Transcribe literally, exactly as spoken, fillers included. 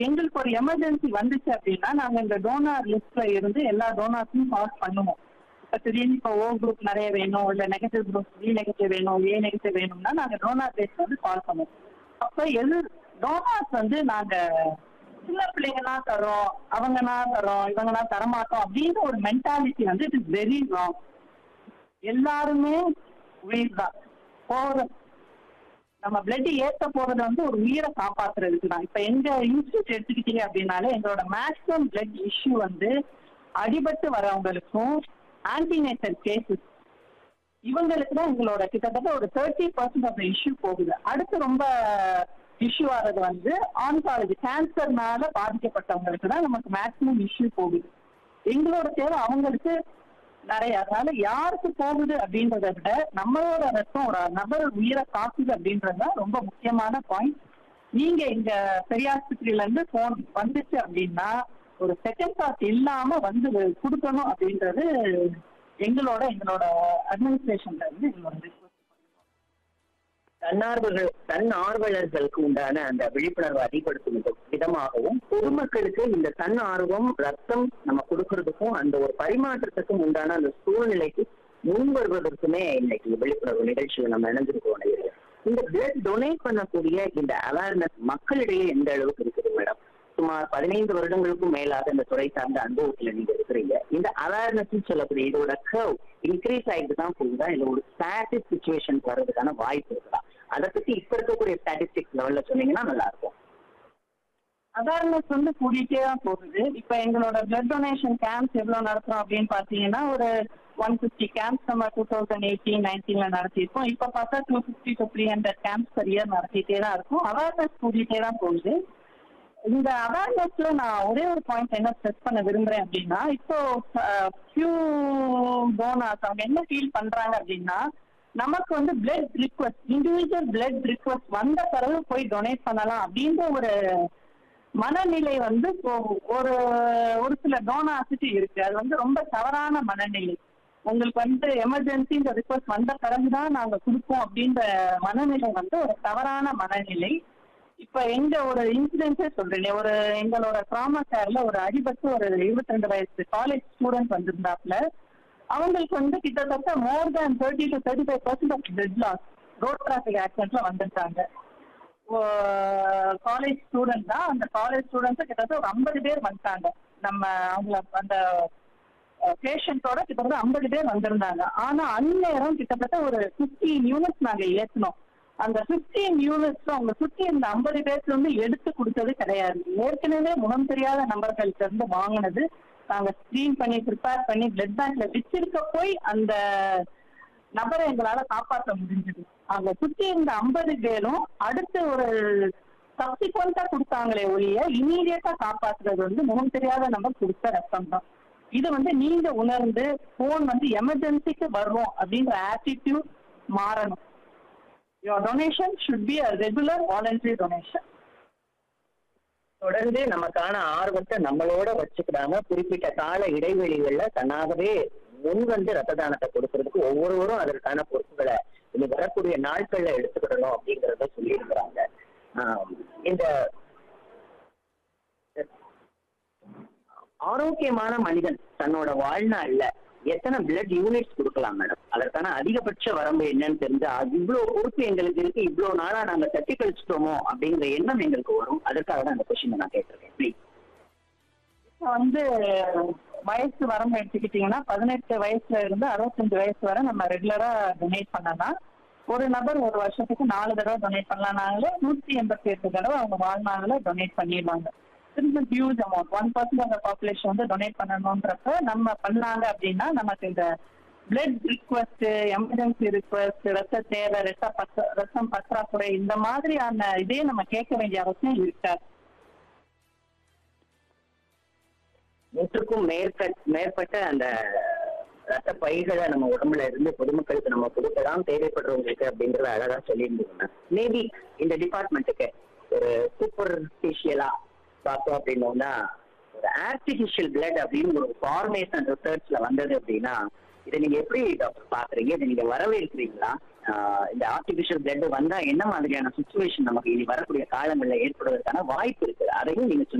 எங்களுக்கு ஒரு எமர்ஜென்சி வந்துச்சு அப்படின்னா நாங்க இந்த டோனார் லிஸ்ட்ல இருந்து எல்லா டோனார்ஸையும் பாஸ் பண்ணுவோம். இப்ப திடீர்னு இப்போ ஓ குரூப் நிறைய வேணும், இல்ல நெகட்டிவ் குரூப் பி நெகட்டிவ் வேணும், ஏ நெகட்டிவ் வேணும்னா நாங்க டோனார் லிஸ்ட் வந்து கால் பண்ணுவோம். அப்ப எது டோனார்ஸ் வந்து நாங்க சின்ன பிள்ளைங்கன்னா தரோம், அவங்கன்னா தரோம், இவங்கன்னா தரமாட்டோம் அப்படின்ற ஒரு மென்டாலிட்டி வந்து இட் இஸ் வெரி ராங். எல்லாருமே உயிர் தான் போற நம்ம பிளட் ஏற்ற போறது வந்து ஒரு உயிரை காப்பாத்துறதுக்கு தான். இப்ப எங்க இன்ஸ்டியூட் எடுத்துக்கிட்டீங்க அப்படின்னாலே எங்களோட மேக்ஸிமம் பிளட் இஷ்யூ வந்து அடிபட்டு வரவங்களுக்கும் ஆன்டிநேட்டல் கேசஸ் இவங்களுக்கு தான் எங்களோட கிட்டத்தட்ட ஒரு தேர்ட்டி பர்சன்ட் ஆஃப் இஷ்யூ போகுது. அடுத்து ரொம்ப இஷ்யூ ஆகிறது வந்து ஆன்காலஜி கேன்சர்னால பாதிக்கப்பட்டவங்களுக்கு தான் நமக்கு மேக்ஸிமம் இஷ்யூ போகுது. எங்களோட தேவை அவங்களுக்கு நிறைய. அதனால யாருக்கு போகுது அப்படின்றத விட நம்மளோட ரத்தம் ஒரு நபர் உயிரை காக்குது அப்படின்றது தான் ரொம்ப முக்கியமான பாயிண்ட். நீங்க இங்க பெரியாஸ்பத்திரியில இருந்து போன் வந்துச்சு அப்படின்னா ஒரு செகண்ட் தாட் இல்லாம வந்து கொடுக்கணும் அப்படின்றது எங்களோட எங்களோட அட்மினிஸ்ட்ரேஷன்ல இருந்து எங்களோட ரிக்வெஸ்ட். தன்னார்வர்கள் தன்னார்வலர்களுக்கு உண்டான அந்த விழிப்புணர்வு அதிகப்படுத்தும் விதமாகவும் பொதுமக்களுக்கு இந்த தன்னார்வம் ரத்தம் நம்ம கொடுக்கறதுக்கும் அந்த ஒரு பரிமாற்றத்துக்கும் உண்டான அந்த சூழ்நிலைக்கு முன் வருவதற்குமே இன்னைக்கு விழிப்புணர்வு நிகழ்ச்சியில் நம்ம இணைஞ்சிருக்கோம். இந்த பிளட் டொனேட் பண்ணக்கூடிய இந்த அவேர்னஸ் மக்களிடையே எந்த அளவுக்கு இருக்குது மேடம்? சுமார் பதினைந்து வருடங்களுக்கும் மேலாக இந்த துறை சார்ந்த அனுபவத்துல நீங்க இருக்கிறீங்க. இந்த அவேர்னஸ் சொல்லக்கூடிய இதோட கர்வ் இன்க்ரீஸ் ஆகிட்டு தான் போகுதா, இல்ல ஒரு ஸ்டாட்டிக் சுச்சுவேஷன் வர்றதுக்கான வாய்ப்பு இருக்குதா? அதை பத்தி இப்ப இருக்கக்கூடிய ஸ்டாட்டிஸ்டிக்ஸ் லெவல்ல சொன்னீங்கன்னா நல்லா இருக்கும். அவேர்னஸ் வந்து கூடிட்டே தான் போகுது. இப்ப எங்களோட பிளட் டொனேஷன் கேம்ப்ஸ் எவ்வளவு நடத்துறோம் அப்படின்னு பாத்தீங்கன்னா ஒரு ஒன் பிப்டி கேம்ப்ஸ் நம்ம டூ தௌசண்ட் எயிட்டீன் நைன்டீன்ல நடத்திருக்கோம். இப்ப பார்த்தா two fifty to three hundred camps per year நடத்திட்டே தான் இருக்கும். அவேர்னஸ் கூடிட்டே தான் போகுது. இந்த அவேர்னஸ்ல நான் ஒரே ஒரு பாயிண்ட் என்ன ஸ்ட்ரெஸ் பண்ண விரும்புறேன் அப்படின்னா, இப்போ ஃபியூ டோனர்ஸ் அவங்க என்ன ஃபீல் பண்றாங்க அப்படின்னா, நமக்கு வந்து blood request individual blood request வந்த பிறகு போய் டொனேட் பண்ணலாம் அப்படின்ற ஒரு மனநிலை வந்து ஒரு ஒரு சில டோனர்ஸுக்கு இருக்கு. அது வந்து ரொம்ப தவறான மனநிலை. உங்களுக்கு வந்து எமர்ஜென்சி இந்த ரிக்வஸ்ட் வந்த பிறகுதான் நாங்க கொடுப்போம் அப்படின்ற மனநிலை வந்து ஒரு தவறான மனநிலை. இப்ப எங்க ஒரு இன்சிடென்டே சொல்றேன். ஒரு எங்களோட ட்ராமா கேர்ல ஒரு அடிபட்டு ஒரு இருபத்தி ரெண்டு வயசு காலேஜ் ஸ்டூடெண்ட் வந்திருந்தாப்புல. அவங்களுக்கு வந்து கிட்டத்தட்ட மோர் தேன் thirty to thirty five percent of blood loss road traffic ஆக்சிடென்ட்ல வந்துட்டாங்க. காலேஜ் ஸ்டூடெண்ட் தான். அந்த காலேஜ் ஸ்டூடெண்ட்ஸ் கிட்டத்தட்ட ஒரு ஐம்பது பேர் வந்துட்டாங்க. நம்ம அவங்கள அந்த பேஷண்டோட கிட்டத்தட்ட ஐம்பது பேர் வந்திருந்தாங்க. ஆனா அந்நேரம் கிட்டத்தட்ட ஒரு பிப்டீன் யூனிட்ஸ் நாங்க ஏற்றணும். அந்த பிப்டீன் யூனிட்ஸ் அவங்க சுற்றி இந்த ஐம்பது பேருக்கு வந்து எடுத்து கொடுத்தது கிடையாது. ஏற்கனவே முகம் தெரியாத நபர்கள்ட்ட இருந்து வாங்கினது நாங்க ஸ்கிரீன் பண்ணி ப்ரிப்பேர் பண்ணி பிளட் பேங்க்ல வச்சிருக்க போய் அந்த நபரை எங்களால காப்பாற்ற முடிஞ்சது. அவங்க சுற்றி இருந்த ஐம்பது பேரும் அடுத்து ஒரு சப்சிக்வெண்டா கொடுத்தாங்களே ஒழிய இமீடியட்டா காப்பாற்றுறது வந்து முகம் தெரியாத நபர் கொடுத்த ரத்தம் தான். இது வந்து நீங்க உணர்ந்து போன் வந்து எமர்ஜென்சிக்கு வர்றோம் அப்படின்ற ஆட்டிடியூட் மாறணும். Your donation should be a regular voluntary donation. தொடர்ந்து நமக்கான ஆர்வத்தை நம்மளோட வச்சுக்கிடாம குறிப்பிட்ட கால இடைவெளிகள்ல தன்னாகவே முன் வந்து ரத்த தானத்தை கொடுக்கறதுக்கு ஒவ்வொருவரும் அதற்கான பொறுப்புகளை இனி வரக்கூடிய நாட்கள்ல எடுத்துக்கிடணும் அப்படிங்கறத சொல்லியிருக்கிறாங்க. ஆஹ் இந்த ஆரோக்கியமான மனிதன் தன்னோட வாழ்நாள்ல எத்தனை பிளட் யூனிட்ஸ் கொடுக்கலாம் மேடம்? அதற்கான அதிகபட்ச வரம்பு என்னன்னு தெரிஞ்சு இவ்வளவு பொறுப்பு எங்களுக்கு இருக்கு, இவ்வளவு நாளா நாங்க தட்டி கழிச்சிட்டோமோ அப்படிங்கிற எண்ணம் எங்களுக்கு வரும். அதற்காக தான் அந்த கொஸ்டின் நான் கேட்டிருக்கேன். ப்ளீஸ். இப்போ வந்து வயசு வரம்பு எடுத்துக்கிட்டீங்கன்னா பதினெட்டு வயசுல இருந்து அறுபத்தஞ்சு வயசு வரை நம்ம ரெகுலரா டொனேட் பண்ணலாம். ஒரு நபர் ஒரு வருஷத்துக்கு நாலு தடவை டொனேட் பண்ணலாம்னாங்களே நூற்றி எண்பத்தி எட்டு தடவை அவங்க வாழ்நாள்ல டொனேட் பண்ணிடுவாங்க. Huge amount. One percent of population வந்து டொனேட் பண்ணணும்ன்றப்ப நம்ம பண்ணாங்க அப்படின்னா நமக்கு இந்த பிளட் ரிக்வஸ்ட், எமர்ஜென்சி ரிக்வஸ்ட், ரத்த தேவை, ரத்த பற்ற ரத்தம் பற்றாக்குறை இந்த மாதிரியான இதே நம்ம கேட்க வேண்டிய அவசியம் இருக்காது. நூற்றுக்கும் மேற்பட்ட மேற்பட்ட அந்த ரத்த பைகளை நம்ம உடம்புல இருந்து பொதுமக்களுக்கு நம்ம கொடுக்கலாம் தேவைப்படுறவங்களுக்கு அப்படிங்கறத அழகா சொல்லியிருந்தீங்க. மேபி இந்த டிபார்ட்மெண்ட்டுக்கு ஒரு சூப்பர்ஃபிஷியலா பார்த்தோம் அப்படின்னோம்னா ஒரு ஆர்டிபிஷியல் பிளட் அப்படின்னு ஒரு ஃபார்மேஷன் ரிசர்ச்ல வந்தது அப்படின்னா இதை நீங்க எப்படி டாக்டர் பாக்குறீங்க? இதை நீங்க வரவேற்கிறீங்களா? ஆஹ் இந்த ஆர்டிபிஷியல் பிளட் வந்தா என்ன மாதிரியான சுச்சுவேஷன் நமக்கு இனி வரக்கூடிய காலங்களில் ஏற்படுவதற்கான வாய்ப்பு இருக்கு. அதையும் நீங்க